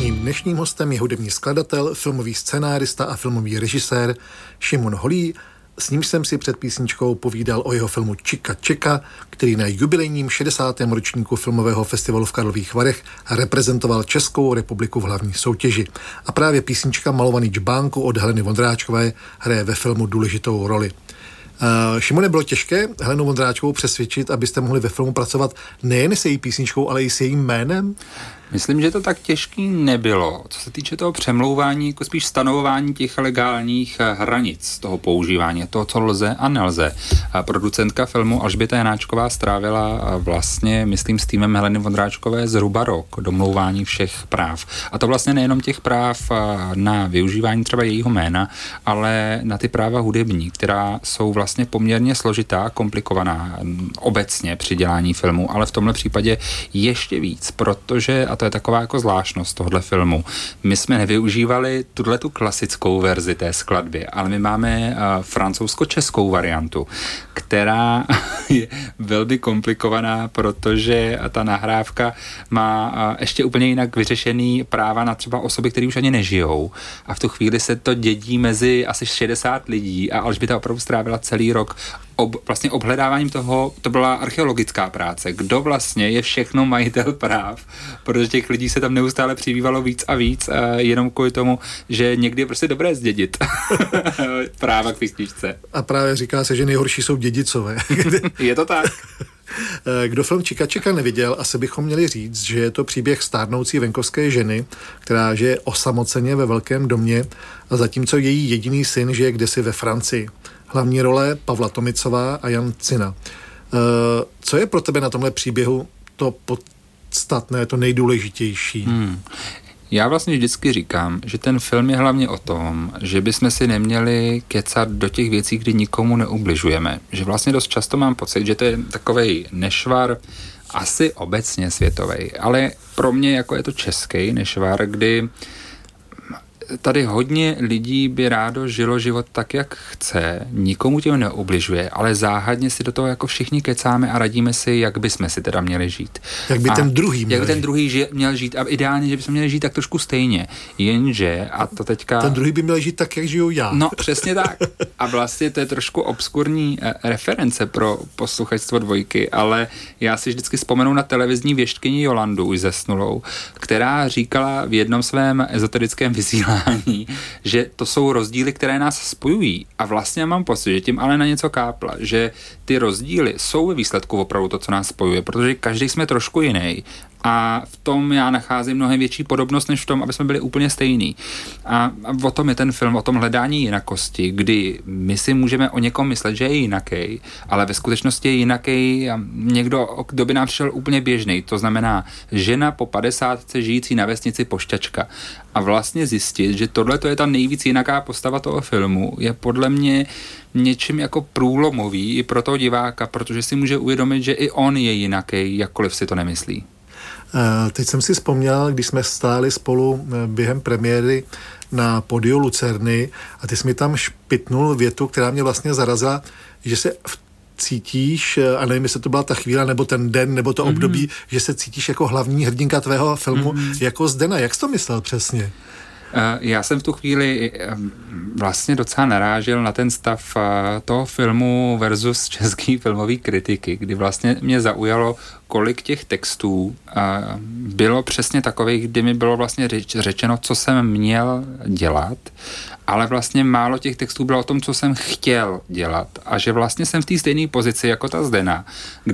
Mým dnešním hostem je hudební skladatel, filmový scenárista a filmový režisér Šimon Holý, s nímž jsem si před písničkou povídal o jeho filmu Čika Čeka, který na jubilejním 60. ročníku filmového festivalu v Karlových Varech reprezentoval Českou republiku v hlavní soutěži. A právě písnička Malovaný džbánku od Heleny Vondráčkové hraje ve filmu důležitou roli. Šimone, bylo těžké Helenu Vondráčkovou přesvědčit, abyste mohli ve filmu pracovat nejen s její písničkou, ale i s jejím jménem? Myslím, že to tak těžký nebylo. Co se týče toho přemlouvání, jako spíš stanovování těch legálních hranic toho používání, toho, co lze a nelze. A producentka filmu Alžběta Janáčková strávila vlastně, myslím, s týmem Heleny Vondráčkové zhruba rok domlouvání všech práv. A to vlastně nejenom těch práv na využívání třeba jejího jména, ale na ty práva hudební, která jsou vlastně poměrně složitá, komplikovaná obecně při dělání filmu, ale v tomhle případě ještě víc, protože, a to je taková jako zvláštnost tohle filmu, my jsme nevyužívali tu klasickou verzi té skladby, ale my máme francouzsko-českou variantu, která je velmi komplikovaná, protože ta nahrávka má ještě úplně jinak vyřešený práva na třeba osoby, které už ani nežijou. A v tu chvíli se to dědí mezi asi 60 lidí a Alžběta opravdu strávila celý rok vlastně obhledáváním toho, to byla archeologická práce, kdo vlastně je všechno majitel práv, protože těch lidí se tam neustále přibývalo víc a víc, jenom kvůli tomu, že někdy je prostě dobré zdědit práva k písničce. A právě říká se, že nejhorší jsou dědicové. Je to tak. Kdo film Čika Čeka neviděl, asi bychom měli říct, že je to příběh stárnoucí venkovské ženy, která žije osamoceně ve velkém domě a zatímco její jediný syn žije kdesi ve Francii. Hlavní role Pavla Tomicová a Jan Cina. Co je pro tebe na tomhle příběhu to podstatné, to nejdůležitější? Já vlastně vždycky říkám, že ten film je hlavně o tom, že bychom si neměli kecat do těch věcí, kdy nikomu neubližujeme. Že vlastně dost často mám pocit, že to je takovej nešvar, asi obecně světovej, ale pro mě jako je to český nešvar, kdy tady hodně lidí by rádo žilo život tak, jak chce, nikomu tím neubližuje, ale záhadně si do toho jako všichni kecáme a radíme si, jak bychom si teda měli žít. Jak by ten druhý měl Jak by ten druhý měl žít a ideálně, že bychom měli žít tak trošku stejně. Jenže, a to teďka... Ten druhý by měl žít tak, jak žiju já. No, přesně tak. A vlastně to je trošku obskurní reference pro posluchačstvo Dvojky, ale já si vždycky vzpomenu na televizní věštkyni Jolandu, už zesnulou, která říkala v jednom svém ezoterickém vysílání, že to jsou rozdíly, které nás spojují. A vlastně mám pocit, že tím ale na něco kápla, že ty rozdíly jsou ve výsledku opravdu to, co nás spojuje, protože každý jsme trošku jiný. A v tom já nacházím mnohem větší podobnost, než v tom, aby jsme byli úplně stejný. A o tom je ten film, o tom hledání jinakosti, kdy my si můžeme o někom myslet, že je jinaký, ale ve skutečnosti je jinaký někdo, kdo by nám přišel úplně běžný. To znamená žena po 50 žijící na vesnici Pošťačka. A vlastně zjistit, že tohle to je ta nejvíc jinaká postava toho filmu, je podle mě něčím jako průlomový i pro toho diváka, protože si může uvědomit, že i on je jinaký, jakkoliv si to nemyslí. Teď jsem si vzpomněl, když jsme stáli spolu během premiéry na pódiu Lucerny a ty jsi mi tam špitnul větu, která mě vlastně zarazila, že se cítíš, a nevím, jestli to byla ta chvíle, nebo ten den, nebo to období, že se cítíš jako hlavní hrdinka tvého filmu, jako Zdena. Jak jsi to myslel přesně? Já jsem v tu chvíli vlastně docela narážel na ten stav toho filmu versus český filmový kritiky, kdy vlastně mě zaujalo, kolik těch textů bylo přesně takových, kdy mi bylo vlastně řečeno, co jsem měl dělat, ale vlastně málo těch textů bylo o tom, co jsem chtěl dělat a že vlastně jsem v té stejné pozici jako ta Zdena,